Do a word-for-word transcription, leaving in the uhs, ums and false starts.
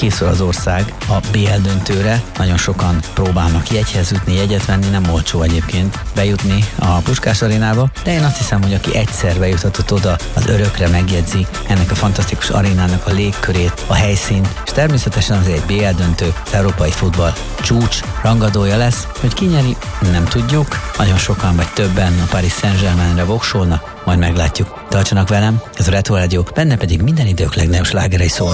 készül az ország a bé el döntőre. Nagyon sokan próbálnak jegyhez jutni, jegyet venni, nem olcsó egyébként bejutni a Puskás arénába, de én azt hiszem, hogy aki egyszer bejuthatott oda, az örökre megjegyzi ennek a fantasztikus arénának a légkörét, a helyszínt, és természetesen az egy bé el döntő, az európai futball csúcs rangadója lesz, hogy ki nyeri, nem tudjuk, nagyon sokan vagy többen a Paris Saint-Germainre voksolnak, majd meglátjuk. Tartsanak velem, ez a Retro Rádió, benne pedig minden idők legnagyobb slágerei szól.